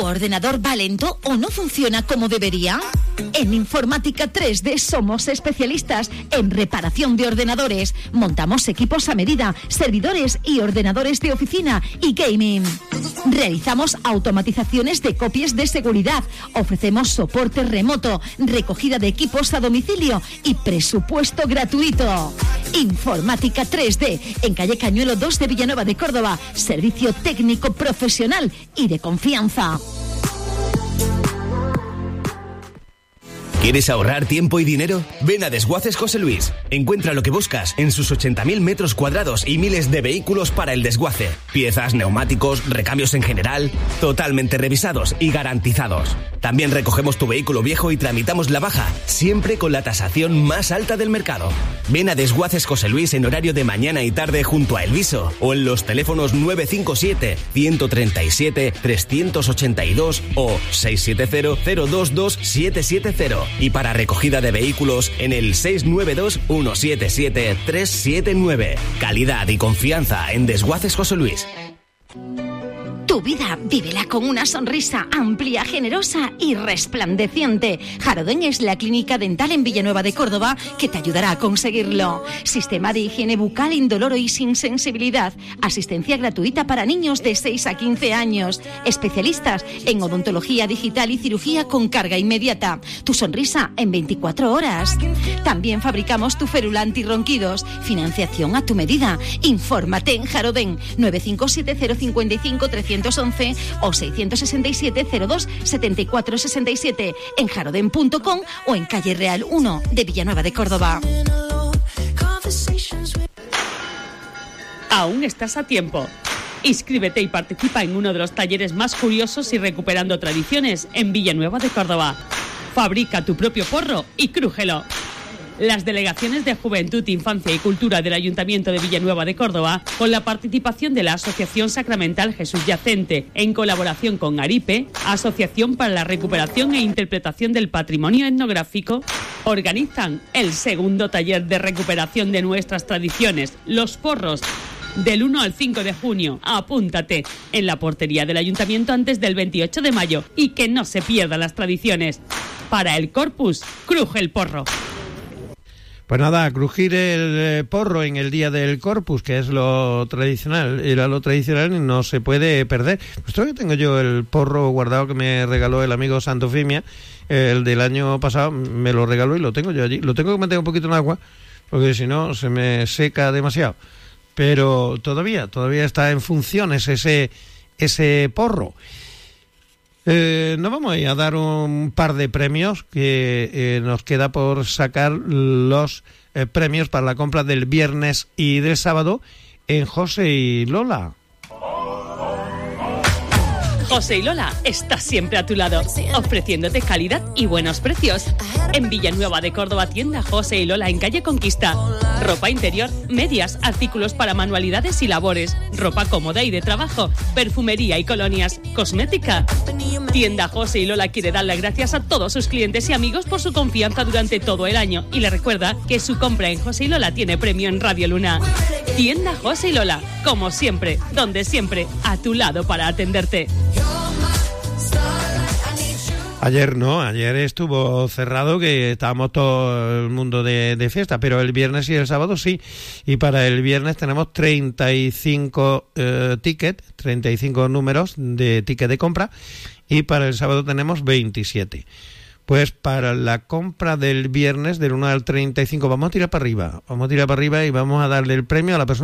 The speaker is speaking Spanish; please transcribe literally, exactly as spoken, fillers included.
ordenador va lento o no funciona como debería? En Informática tres D somos especialistas en reparación de ordenadores. Montamos equipos a medida, servidores y ordenadores de oficina y gaming. Realizamos automatizaciones de copias de seguridad. Ofrecemos soporte remoto, recogida de equipos a domicilio y presupuesto gratuito. Informática tres D, en calle Cañuelo dos de Villanueva de Córdoba. Servicio técnico profesional y de confianza. ¿Quieres ahorrar tiempo y dinero? Ven a Desguaces José Luis. Encuentra lo que buscas en sus ochenta mil metros cuadrados y miles de vehículos para el desguace. Piezas, neumáticos, recambios en general, totalmente revisados y garantizados. También recogemos tu vehículo viejo y tramitamos la baja, siempre con la tasación más alta del mercado. Ven a Desguaces José Luis en horario de mañana y tarde junto a Elviso o en los teléfonos nueve cinco siete, uno tres siete, tres ocho dos o seis siete cero, cero dos dos, siete siete cero. Y para recogida de vehículos en el seis nueve dos, uno siete siete, tres siete nueve. Calidad y confianza en Desguaces José Luis. Tu vida, vívela con una sonrisa amplia, generosa y resplandeciente. Jarodén es la clínica dental en Villanueva de Córdoba que te ayudará a conseguirlo. Sistema de higiene bucal indoloro y sin sensibilidad. Asistencia gratuita para niños de seis a quince años. Especialistas en odontología digital y cirugía con carga inmediata. Tu sonrisa en veinticuatro horas. También fabricamos tu férula antirronquidos. Financiación a tu medida. Infórmate en Jarodén nueve cinco siete cero cinco cinco tres once o seiscientos sesenta y siete cero dos setenta y cuatro sesenta y siete en jarodén punto com o en calle Real uno de Villanueva de Córdoba. Aún estás a tiempo. Inscríbete y participa en uno de los talleres más curiosos y recuperando tradiciones en Villanueva de Córdoba. Fabrica tu propio porro y crújelo. Las delegaciones de Juventud, Infancia y Cultura del Ayuntamiento de Villanueva de Córdoba, con la participación de la Asociación Sacramental Jesús Yacente, en colaboración con ARIPE, Asociación para la Recuperación e Interpretación del Patrimonio Etnográfico, organizan el segundo taller de recuperación de nuestras tradiciones, los porros, del uno al cinco de junio. Apúntate en la portería del Ayuntamiento antes del veintiocho de mayo y que no se pierdan las tradiciones. Para el Corpus, cruje el porro. Pues nada, crujir el porro en el día del Corpus, que es lo tradicional, era lo tradicional y no se puede perder. Pues todavía tengo yo el porro guardado que me regaló el amigo Santofimia, el del año pasado, me lo regaló y lo tengo yo allí. Lo tengo que meter un poquito en agua, porque si no se me seca demasiado. Pero todavía, todavía está en funciones ese, ese porro. Eh, nos vamos a dar un par de premios que eh, nos queda por sacar los eh, premios para la compra del viernes y del sábado en José y Lola. José y Lola está siempre a tu lado, ofreciéndote calidad y buenos precios. En Villanueva de Córdoba, tienda José y Lola en calle Conquista. Ropa interior, medias, artículos para manualidades y labores, ropa cómoda y de trabajo, perfumería y colonias, cosmética. Tienda José y Lola quiere dar las gracias a todos sus clientes y amigos por su confianza durante todo el año y le recuerda que su compra en José y Lola tiene premio en Radio Luna. Tienda José y Lola, como siempre, donde siempre, a tu lado para atenderte. Ayer no, ayer estuvo cerrado, que estábamos todo el mundo de, de fiesta, pero el viernes y el sábado sí. Y para el viernes tenemos treinta y cinco eh, tickets, treinta y cinco números de ticket de compra, y para el sábado tenemos veintisiete. Pues para la compra del viernes, del uno al treinta y cinco, vamos a tirar para arriba, vamos a tirar para arriba y vamos a darle el premio a la persona